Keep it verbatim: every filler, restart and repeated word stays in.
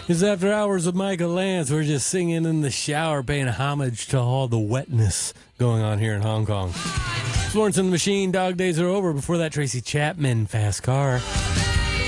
It's After Hours with Michael Lance. We're just singing in the shower, paying homage to all the wetness going on here in Hong Kong. Florence and the Machine, Dog Days Are Over. Before that, Tracy Chapman, Fast Car.